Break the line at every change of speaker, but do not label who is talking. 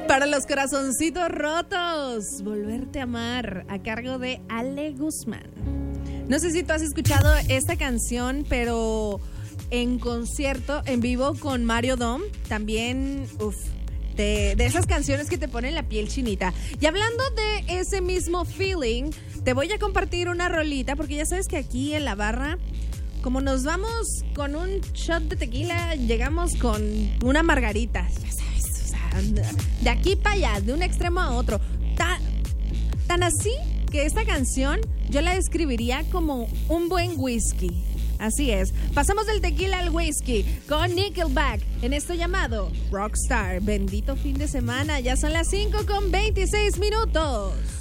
Para los corazoncitos rotos, Volverte a amar, a cargo de Ale Guzmán. No sé si tú has escuchado esta canción, pero en concierto, en vivo con Mario Dom, también, de esas canciones que te ponen la piel chinita. Y hablando de ese mismo feeling, te voy a compartir una rolita, porque ya sabes que aquí en la barra, como nos vamos con un shot de tequila, llegamos con una margarita, ya sabes, o sea, de aquí para allá, de un extremo a otro. Tan así que esta canción yo la describiría como un buen whisky. Así es, pasamos del tequila al whisky con Nickelback en esto llamado Rockstar. Bendito fin de semana, ya son las 5:26.